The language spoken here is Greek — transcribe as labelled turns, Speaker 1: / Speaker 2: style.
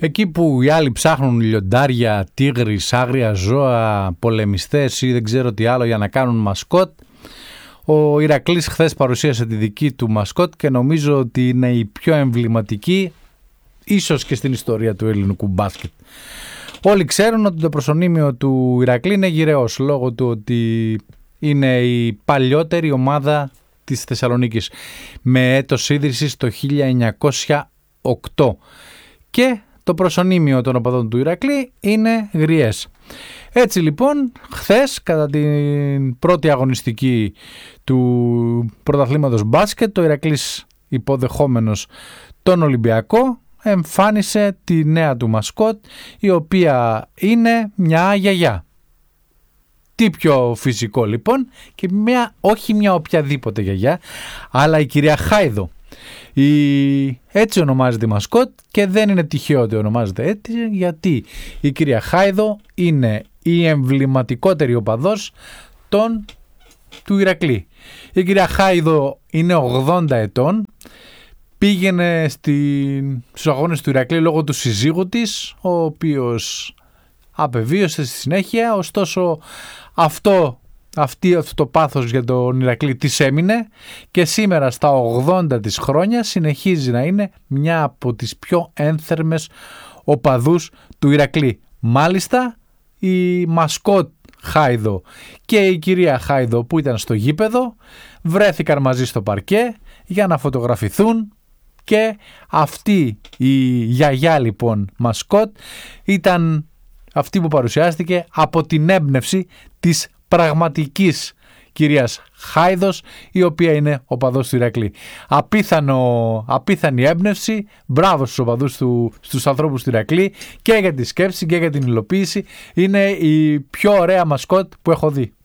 Speaker 1: Εκεί που οι άλλοι ψάχνουν λιοντάρια, τίγρης, άγρια ζώα, πολεμιστές ή δεν ξέρω τι άλλο για να κάνουν μασκότ, ο Ηρακλής χθες παρουσίασε τη δική του μασκότ και νομίζω ότι είναι η πιο εμβληματική ίσως και στην ιστορία του ελληνικού μπάσκετ. Όλοι ξέρουν ότι το προσωνύμιο του Ηρακλή είναι γυραιός λόγω του ότι είναι η παλιότερη ομάδα της Θεσσαλονίκης με έτος ίδρυσης το 1908 και το προσωνύμιο των οπαδών του Ηρακλή είναι γριές. Έτσι λοιπόν χθες κατά την πρώτη αγωνιστική του πρωταθλήματος μπάσκετ το Ηρακλής υποδεχόμενος τον Ολυμπιακό εμφάνισε τη νέα του μασκότ η οποία είναι μια γιαγιά. Τι πιο φυσικό λοιπόν και όχι μια οποιαδήποτε γιαγιά αλλά η κυρία Χάιδο. Έτσι ονομάζεται η μασκότ και δεν είναι τυχαίο ότι ονομάζεται έτσι γιατί η κυρία Χάιδο είναι η εμβληματικότερη οπαδός του Ηρακλή. Η κυρία Χάιδο είναι 80 ετών, πήγαινε στους αγώνες του Ηρακλή λόγω του συζύγου της, ο οποίος απεβίωσε στη συνέχεια, ωστόσο αυτό το πάθος για τον Ηρακλή της έμεινε και σήμερα στα 80 της χρόνια συνεχίζει να είναι μια από τις πιο ένθερμες οπαδούς του Ηρακλή. Μάλιστα η μασκότ Χάιδο και η κυρία Χάιδο που ήταν στο γήπεδο βρέθηκαν μαζί στο παρκέ για να φωτογραφηθούν και αυτή η γιαγιά λοιπόν μασκότ ήταν αυτή που παρουσιάστηκε από την έμπνευση της πραγματικής κυρίας Χάιδος η οποία είναι οπαδός του Ηρακλή. Απίθανη έμπνευση, μπράβο στους οπαδούς στους ανθρώπους του Ηρακλή και για τη σκέψη και για την υλοποίηση. Είναι η πιο ωραία μασκότ που έχω δει.